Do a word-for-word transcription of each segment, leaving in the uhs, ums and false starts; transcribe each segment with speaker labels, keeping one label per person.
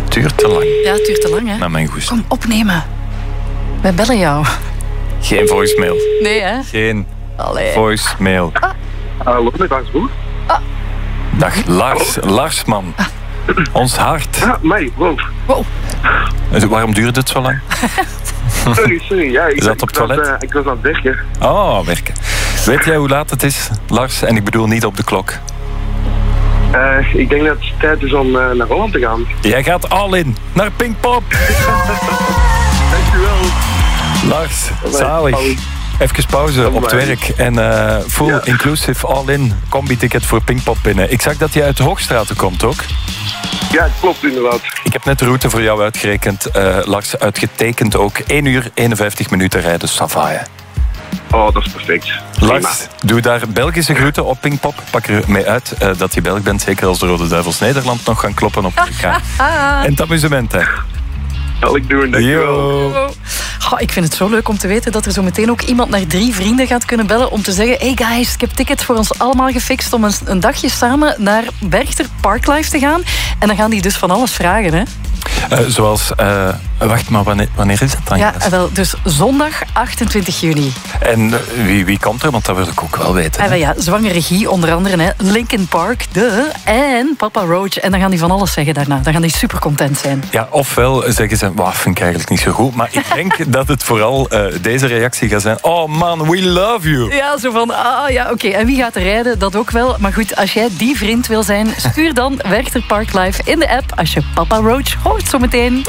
Speaker 1: Het duurt te lang.
Speaker 2: Ja, het duurt te lang, hè?
Speaker 1: Naar mijn goest.
Speaker 2: Kom, opnemen. Wij bellen jou.
Speaker 1: Geen voicemail.
Speaker 2: Nee, hè?
Speaker 1: Geen
Speaker 2: Allee.
Speaker 1: voicemail.
Speaker 2: Ah.
Speaker 3: Hallo, met Lars Boer.
Speaker 1: Dag, Lars. Lars, man. Ons hart.
Speaker 3: Ah, mij, wow.
Speaker 2: Wow.
Speaker 1: Waarom duurde het zo lang?
Speaker 3: Sorry, sorry. Ja, ik,
Speaker 1: Is dat op het
Speaker 3: ik
Speaker 1: toilet?
Speaker 3: Was, uh, ik was aan het werken.
Speaker 1: Oh, werken. Weet jij hoe laat het is, Lars? En ik bedoel niet op de klok.
Speaker 3: Uh, ik denk dat het tijd is om uh, naar Holland te gaan.
Speaker 1: Jij gaat all in. Naar Pinkpop.
Speaker 3: Dankjewel.
Speaker 1: Lars, zalig. Even pauze op het werk. En uh, full ja. inclusive all-in combi-ticket voor Pinkpop binnen. Ik zag dat je uit de Hoogstraten komt ook.
Speaker 3: Ja, het klopt inderdaad.
Speaker 1: Ik heb net de route voor jou uitgerekend, uh, Lars, uitgetekend ook. één uur eenenvijftig minuten rijden, Savaia.
Speaker 3: Oh, dat is perfect.
Speaker 1: Lars,
Speaker 3: Prima.
Speaker 1: doe daar Belgische groeten op Pinkpop. Pak er mee uit uh, dat je Belg bent. Zeker als de Rode Duivels Nederland nog gaan kloppen op elkaar. En het amusement, hè.
Speaker 3: Zal ik doen, dankjewel.
Speaker 2: Oh, ik vind het zo leuk om te weten dat er zo meteen ook iemand naar drie vrienden gaat kunnen bellen om te zeggen: hey guys, ik heb tickets voor ons allemaal gefixt om een, een dagje samen naar Werchter Parklife te gaan. En dan gaan die dus van alles vragen, hè?
Speaker 1: Uh, zoals, uh, wacht maar, wanneer, wanneer is dat dan?
Speaker 2: Ja, wel, dus zondag achtentwintig juni.
Speaker 1: En uh, wie, wie komt er? Want dat wil ik ook wel weten.
Speaker 2: En wel, ja, zwangere regie, onder andere, hè. Linkin Park, de, en Papa Roach. En dan gaan die van alles zeggen daarna. Dan gaan die super content zijn.
Speaker 1: Ja, ofwel zeggen ze, wauw, vind ik eigenlijk niet zo goed. Maar ik denk dat het vooral uh, deze reactie gaat zijn. Oh man, we love you.
Speaker 2: Ja, zo van, ah ja, oké. Okay. En wie gaat er rijden? Dat ook wel. Maar goed, als jij die vriend wil zijn, stuur dan Werchter Parklife in de app als je Papa Roach hoort zometeen.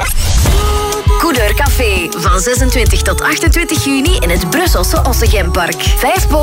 Speaker 4: Couleur Café. Van zesentwintig tot achtentwintig juni in het Brusselse Ossegempark. Vijf